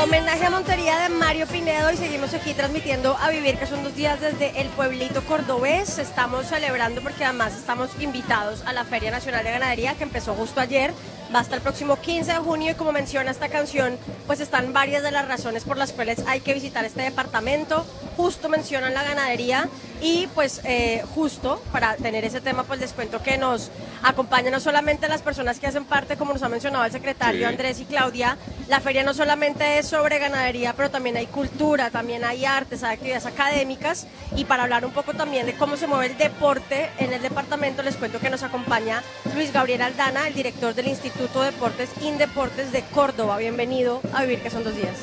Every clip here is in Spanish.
Homenaje a Montería de Mario Pinedo y seguimos aquí transmitiendo a Vivir, que son 2 días desde el pueblito cordobés. Estamos celebrando porque además estamos invitados a la Feria Nacional de Ganadería que empezó justo ayer. Va hasta el próximo 15 de junio y como menciona esta canción, pues están varias de las razones por las cuales hay que visitar este departamento. Justo mencionan la ganadería y pues justo para tener ese tema pues les cuento que nos acompañan no solamente las personas que hacen parte, como nos ha mencionado el secretario Andrés y Claudia. La feria no solamente es sobre ganadería, pero también hay cultura, también hay artes, hay actividades académicas, y para hablar un poco también de cómo se mueve el deporte en el departamento, les cuento que nos acompaña Luis Gabriel Aldana, el director del Instituto de Deportes Indeportes de Córdoba. Bienvenido a Vivir, que son 2 días.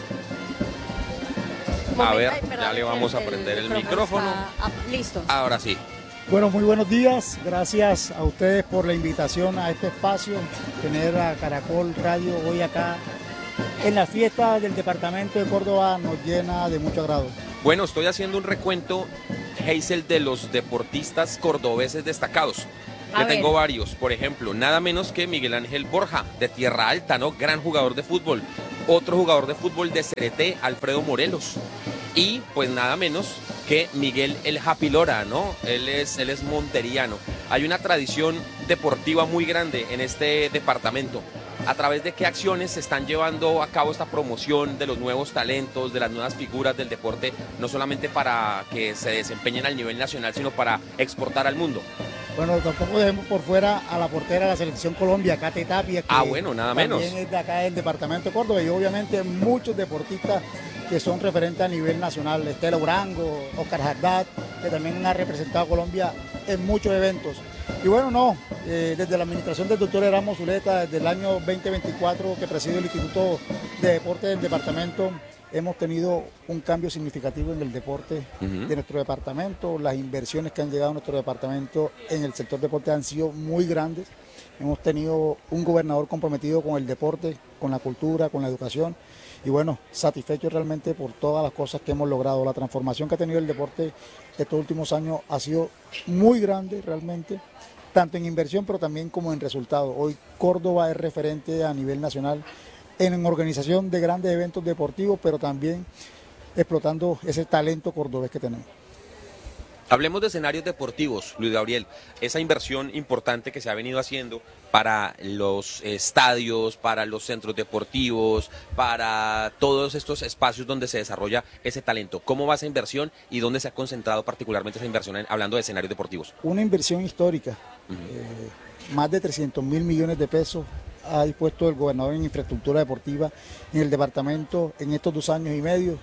A ver, ya le vamos a prender el micrófono. Listo. Ahora sí. Bueno, muy buenos días. Gracias a ustedes por la invitación a este espacio, tener a Caracol Radio hoy acá en la fiesta del departamento de Córdoba nos llena de mucho agrado. Bueno, estoy haciendo un recuento, Hazel, de los deportistas cordobeses destacados. Ya tengo varios, por ejemplo, nada menos que Miguel Ángel Borja, de Tierra Alta, ¿no? Gran jugador de fútbol. Otro jugador de fútbol de Cereté, Alfredo Morelos. Y pues nada menos que Miguel El Happy Lora, ¿no? Él es monteriano. Hay una tradición deportiva muy grande en este departamento. ¿A través de qué acciones se están llevando a cabo esta promoción de los nuevos talentos, de las nuevas figuras del deporte, no solamente para que se desempeñen al nivel nacional, sino para exportar al mundo? Bueno, tampoco dejemos por fuera a la portera de la Selección Colombia, Kate Tapia, que bueno, nada menos. También es de acá del departamento de Córdoba, y obviamente muchos deportistas que son referentes a nivel nacional, Estela Urango, Oscar Haddad, que también ha representado a Colombia en muchos eventos. Y bueno, desde la administración del doctor Erasmo Zuleta, desde el año 2024 que presido el Instituto de Deportes del departamento, hemos tenido un cambio significativo en el deporte de nuestro departamento. Las inversiones que han llegado a nuestro departamento en el sector deporte han sido muy grandes. Hemos tenido un gobernador comprometido con el deporte, con la cultura, con la educación. Y bueno, satisfecho realmente por todas las cosas que hemos logrado. La transformación que ha tenido el deporte estos últimos años ha sido muy grande realmente, tanto en inversión pero también como en resultados. Hoy Córdoba es referente a nivel nacional en organización de grandes eventos deportivos, pero también explotando ese talento cordobés que tenemos. Hablemos de escenarios deportivos, Luis Gabriel, esa inversión importante que se ha venido haciendo para los estadios, para los centros deportivos, para todos estos espacios donde se desarrolla ese talento. ¿Cómo va esa inversión y dónde se ha concentrado particularmente esa inversión hablando de escenarios deportivos? Una inversión histórica, más de 300.000 millones de pesos ha dispuesto el gobernador en infraestructura deportiva en el departamento en estos 2 años y medio.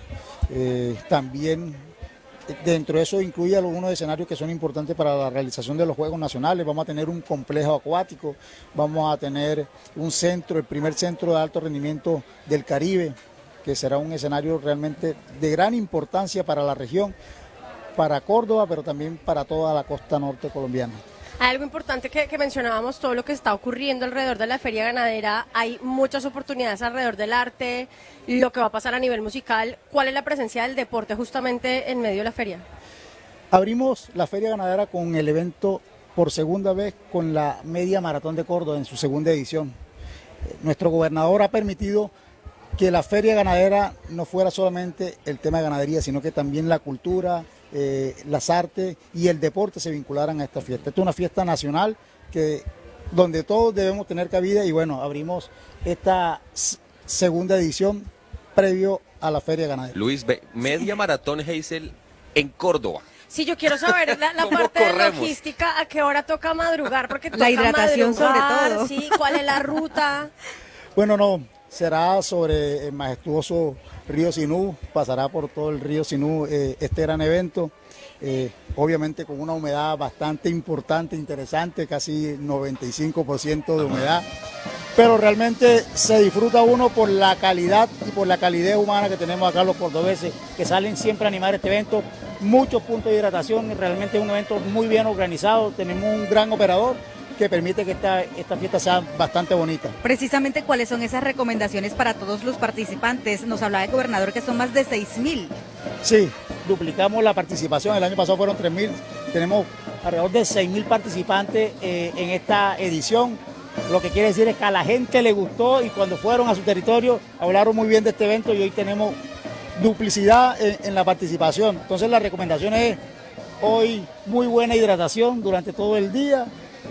También dentro de eso incluye algunos escenarios que son importantes para la realización de los Juegos Nacionales. Vamos a tener un complejo acuático, vamos a tener un centro, el primer centro de alto rendimiento del Caribe, que será un escenario realmente de gran importancia para la región, para Córdoba, pero también para toda la costa norte colombiana. Hay algo importante que mencionábamos, todo lo que está ocurriendo alrededor de la feria ganadera. Hay muchas oportunidades alrededor del arte, lo que va a pasar a nivel musical. ¿Cuál es la presencia del deporte justamente en medio de la feria? Abrimos la feria ganadera con el evento por segunda vez con la Media Maratón de Córdoba en su segunda edición. Nuestro gobernador ha permitido que la feria ganadera no fuera solamente el tema de ganadería, sino que también la cultura, las artes y el deporte se vincularan a esta fiesta. Esta es una fiesta nacional donde todos debemos tener cabida, y bueno, abrimos esta segunda edición previo a la feria ganadera. Luis, Media Maratón Hazel en Córdoba. Sí, yo quiero saber la parte de logística, a qué hora toca madrugar, porque toca la hidratación madrugar, sobre todo. Sí, ¿cuál es la ruta? Bueno, será sobre el majestuoso río Sinú, pasará por todo el río Sinú este gran evento, obviamente con una humedad bastante importante, interesante, casi 95% de humedad, pero realmente se disfruta uno por la calidad y por la calidez humana que tenemos acá los cordobeses, que salen siempre a animar este evento, muchos puntos de hidratación, y realmente es un evento muy bien organizado, tenemos un gran operador que permite que esta fiesta sea bastante bonita. Precisamente, ¿cuáles son esas recomendaciones para todos los participantes? Nos hablaba el gobernador que son más de 6.000. Sí, duplicamos la participación, el año pasado fueron 3.000, tenemos alrededor de 6.000 participantes en esta edición. Lo que quiere decir es que a la gente le gustó y cuando fueron a su territorio hablaron muy bien de este evento y hoy tenemos duplicidad en la participación. Entonces la recomendación es hoy muy buena hidratación durante todo el día.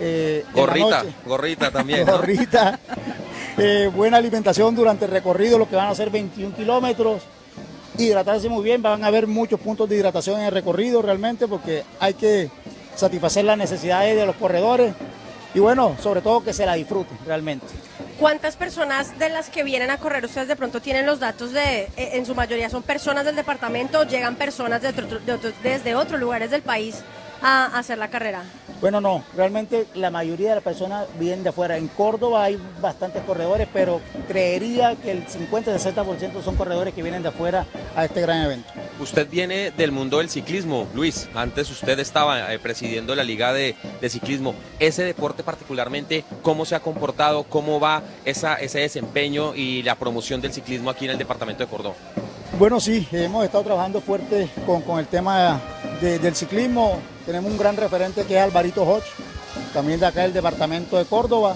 Gorrita también, ¿no? Gorrita, buena alimentación durante el recorrido, lo que van a ser 21 kilómetros. Hidratarse muy bien, van a haber muchos puntos de hidratación en el recorrido realmente porque hay que satisfacer las necesidades de los corredores y bueno, sobre todo que se la disfruten realmente. ¿Cuántas personas de las que vienen a correr ustedes de pronto tienen los datos en su mayoría son personas del departamento o llegan personas desde otros lugares del país a hacer la carrera? Bueno, no, realmente la mayoría de las personas vienen de afuera. En Córdoba hay bastantes corredores, pero creería que el 50-60% son corredores que vienen de afuera a este gran evento. Usted viene del mundo del ciclismo, Luis. Antes usted estaba presidiendo la Liga de Ciclismo. Ese deporte particularmente, ¿cómo se ha comportado? ¿Cómo va ese desempeño y la promoción del ciclismo aquí en el departamento de Córdoba? Bueno, sí, hemos estado trabajando fuerte con el tema del ciclismo. Tenemos un gran referente que es Alvarito Hodge, también de acá del departamento de Córdoba.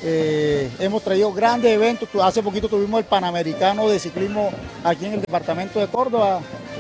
Hemos traído grandes eventos. Hace poquito tuvimos el Panamericano de Ciclismo aquí en el departamento de Córdoba.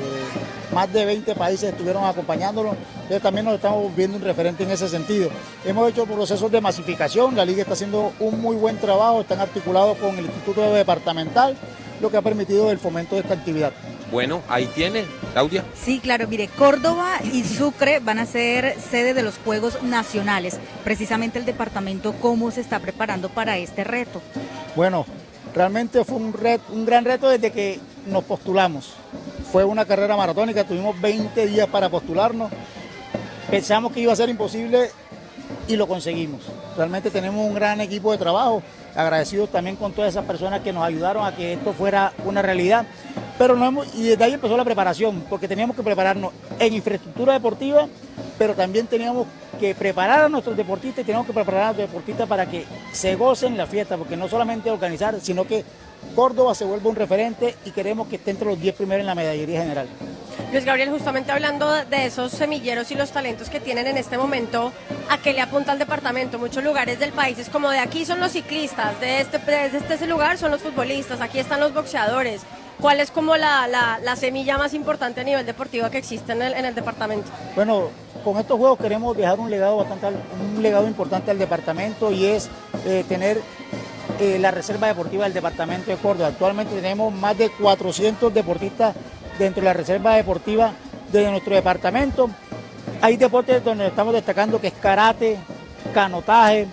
Más de 20 países estuvieron acompañándonos. Entonces también nos estamos viendo un referente en ese sentido. Hemos hecho procesos de masificación. La Liga está haciendo un muy buen trabajo. Están articulados con el Instituto Departamental, lo que ha permitido el fomento de esta actividad. Bueno, ahí tiene, Claudia. Sí, claro, mire, Córdoba y Sucre van a ser sede de los Juegos Nacionales. Precisamente el departamento, ¿cómo se está preparando para este reto? Bueno, realmente fue un gran reto desde que nos postulamos. Fue una carrera maratónica, tuvimos 20 días para postularnos. Pensamos que iba a ser imposible y lo conseguimos. Realmente tenemos un gran equipo de trabajo, agradecidos también con todas esas personas que nos ayudaron a que esto fuera una realidad. Pero y desde ahí empezó la preparación, porque teníamos que prepararnos en infraestructura deportiva, pero también teníamos que preparar a nuestros deportistas y teníamos que preparar a los deportistas para que se gocen la fiesta, porque no solamente organizar, sino que Córdoba se vuelva un referente y queremos que esté entre los 10 primeros en la medallería general. Luis Gabriel, justamente hablando de esos semilleros y los talentos que tienen en este momento, ¿a qué le apunta el departamento? Muchos lugares del país es como de aquí son los ciclistas, de este lugar son los futbolistas, aquí están los boxeadores. ¿Cuál es como la semilla más importante a nivel deportivo que existe en el departamento? Bueno, con estos juegos queremos dejar un legado importante al departamento y es tener la reserva deportiva del departamento de Córdoba. Actualmente tenemos más de 400 deportistas dentro de la reserva deportiva de nuestro departamento. Hay deportes donde estamos destacando que es karate, canotaje,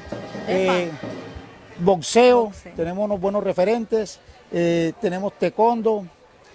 boxeo, tenemos unos buenos referentes. Tenemos taekwondo,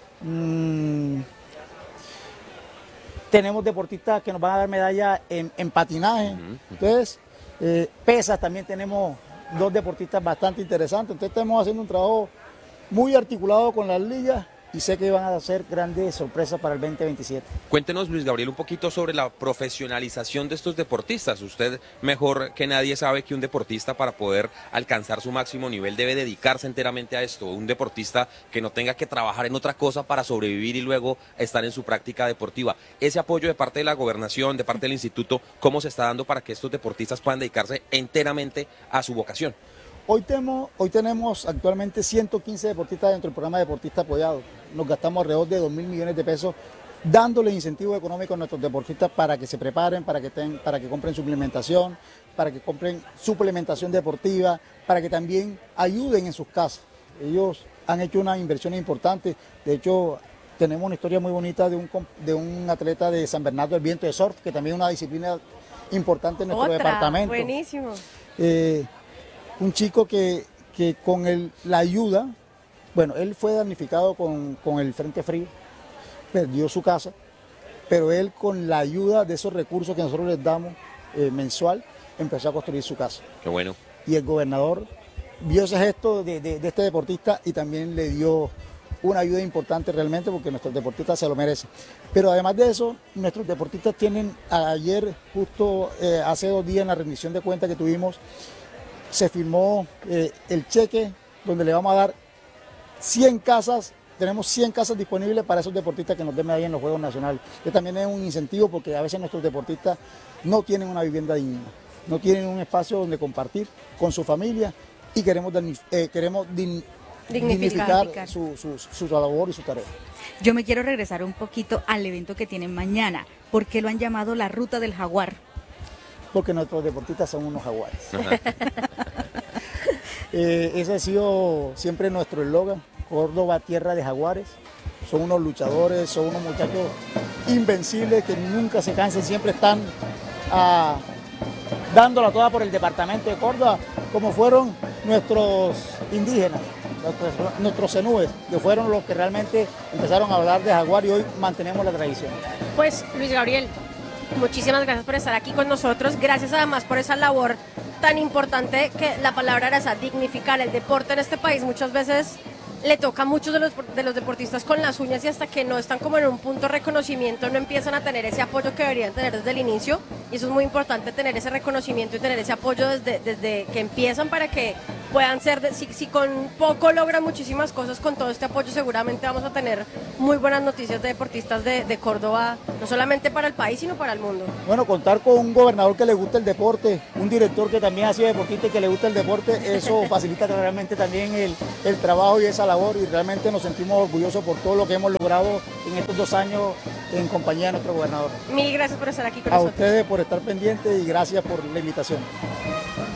tenemos deportistas que nos van a dar medallas en patinaje, entonces pesas también tenemos 2 deportistas bastante interesantes, entonces estamos haciendo un trabajo muy articulado con las ligas y sé que van a ser grandes sorpresas para el 2027. Cuéntenos, Luis Gabriel, un poquito sobre la profesionalización de estos deportistas. Usted mejor que nadie sabe que un deportista para poder alcanzar su máximo nivel debe dedicarse enteramente a esto. Un deportista que no tenga que trabajar en otra cosa para sobrevivir y luego estar en su práctica deportiva. Ese apoyo de parte de la gobernación, de parte del instituto, ¿cómo se está dando para que estos deportistas puedan dedicarse enteramente a su vocación? Hoy tenemos actualmente 115 deportistas dentro del programa Deportista Apoyado. Nos gastamos alrededor de 2.000 millones de pesos dándole incentivos económicos a nuestros deportistas para que se preparen, para que compren suplementación, para que compren suplementación deportiva, para que también ayuden en sus casas. Ellos han hecho una inversión importante. De hecho, tenemos una historia muy bonita de un atleta de San Bernardo del Viento de surf, que también es una disciplina importante en nuestro departamento. Buenísimo. Un chico que con la ayuda, bueno, él fue damnificado con el Frente Frío, perdió su casa, pero él con la ayuda de esos recursos que nosotros les damos mensual, empezó a construir su casa. Qué bueno. Y el gobernador vio ese gesto de este deportista y también le dio una ayuda importante realmente porque nuestros deportistas se lo merecen. Pero además de eso, nuestros deportistas tienen, ayer justo hace 2 días en la rendición de cuentas que tuvimos, se firmó el cheque donde le vamos a dar 100 casas, tenemos 100 casas disponibles para esos deportistas que nos den medalla en los Juegos Nacionales. Que también es un incentivo porque a veces nuestros deportistas no tienen una vivienda digna. no tienen un espacio donde compartir con su familia y queremos dignificar su labor y su tarea. Yo me quiero regresar un poquito al evento que tienen mañana. ¿Por qué lo han llamado la Ruta del Jaguar? Porque nuestros deportistas son unos jaguares. Ese ha sido siempre nuestro eslogan, Córdoba, tierra de jaguares. Son unos luchadores, son unos muchachos invencibles que nunca se cansan, siempre están dándola toda por el departamento de Córdoba, como fueron nuestros indígenas, nuestros zenúes, que fueron los que realmente empezaron a hablar de jaguar y hoy mantenemos la tradición. Pues Luis Gabriel, muchísimas gracias por estar aquí con nosotros, gracias además por esa labor tan importante que la palabra era esa, dignificar el deporte en este país. Muchas veces le toca a muchos de los deportistas con las uñas y hasta que no están como en un punto de reconocimiento no empiezan a tener ese apoyo que deberían tener desde el inicio, y eso es muy importante, tener ese reconocimiento y tener ese apoyo desde que empiezan para que puedan ser, si con poco logran muchísimas cosas, con todo este apoyo seguramente vamos a tener muy buenas noticias de deportistas de Córdoba, no solamente para el país sino para el mundo. Bueno, contar con un gobernador que le gusta el deporte, un director que también ha sido deportista y que le gusta el deporte, eso facilita realmente también el trabajo y esa labor, y realmente nos sentimos orgullosos por todo lo que hemos logrado en estos 2 años en compañía de nuestro gobernador. Mil gracias por estar aquí con A nosotros. ustedes por estar pendientes y gracias por la invitación.